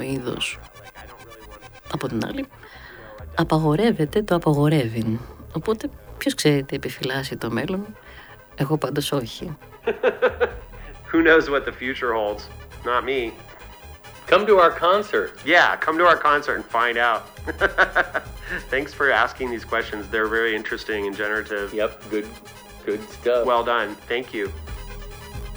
είδος. Από την άλλη, απαγορεύεται το απαγορεύειν. Οπότε, ποιος ξέρει τι επιφυλάσσει το μέλλον. Εγώ πάντως όχι. Who knows what the future holds? Not me. Come to our concert. Yeah, come to our concert and find out. Thanks for asking these questions. They're very interesting and generative. Yep, good stuff. Well done. Thank you.